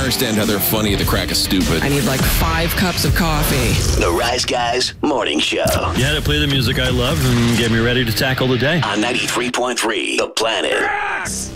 understand how they're funny at the crack of stupid. I need like 5 cups of coffee. The Rise Guys Morning Show. Yeah, to play the music I love and get me ready to tackle the day. On 93.3 The Planet.